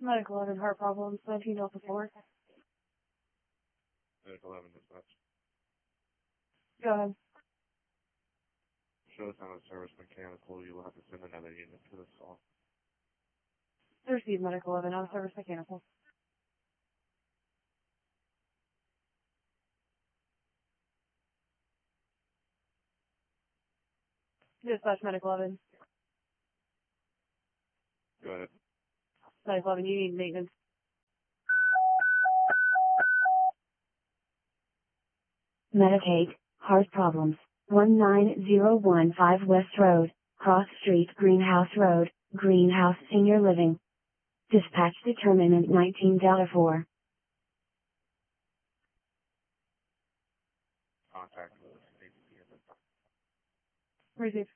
Medical 11, heart problems, 19 Delta 4. Medical 11 dispatch. Go ahead. Show us on a service mechanical. You will have to send another unit to this call. Receive Medical 11, on service mechanical. Dispatch Medical 11. Go ahead. Medical 11, you need maintenance. Medicaid, heart problems, 19015 West Road, Cross Street, Greenhouse Road, Greenhouse Senior Living. Dispatch determinant 19 Delta 4. Contact with us. Receive.